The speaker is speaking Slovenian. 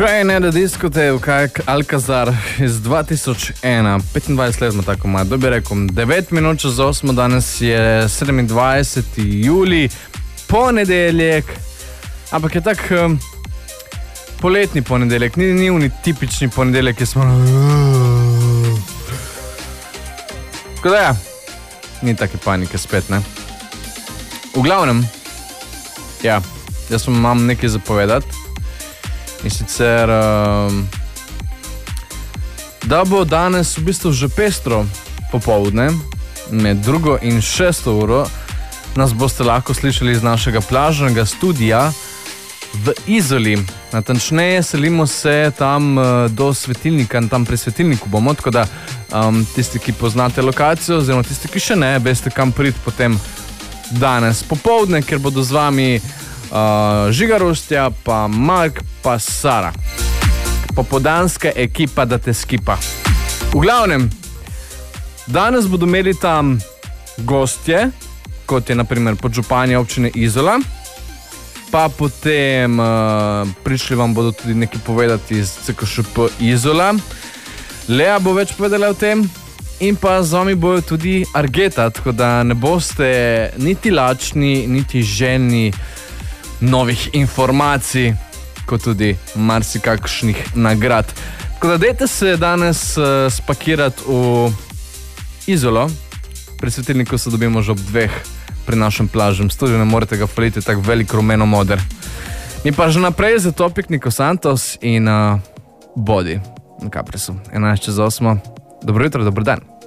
Ukrajine da diskotev Alcazar iz 2001, 25 let ima tako malo, da bi rekel, 9 minut čez 8, danes je 27. juli, ponedeljek, ampak je tak poletni ponedeljek, ni uni tipični ponedeljek, ki smo... Tako da ja, ni take panike spet, ne. V glavnem, ja, jaz imam nekaj zapovedati. In sicer, da bo danes v bistvu že pestro popoldne, med 2. in 6. uro, nas boste lahko slišali iz našega plažnega studija v Izoli. Natančneje selimo se tam do svetilnika, tam pri svetilniku bomo, tako da tisti, ki poznate lokacijo, oziroma tisti, ki še ne, veste kam priti potem danes popoldne, ker bodo z vami Žiga Rostja, pa Mark, pa Sara. Popodanska ekipa, da te skipa. V glavnem, danes bodo imeli tam gostje, kot je naprimer podžupanja občine Izola, pa potem prišli vam bodo tudi nekaj povedati iz CKŠP Izola. Lea bo več povedala o tem in pa z vami bojo tudi Argeta, tako da ne boste niti lačni, niti željni novih informacij, kot tudi marsikakšnih nagrad. Tako da dajte se danes spakirati v Izolo. Pri svetilniku se dobimo že ob 2 pri našem plažnem studiu, ne morete ga faliti, tak velik rumeno-moder. Mi pa že naprej za Topik Niko Santos in Body. Na Kapresu, 11 čez 8. Dobro jutro, dober dan.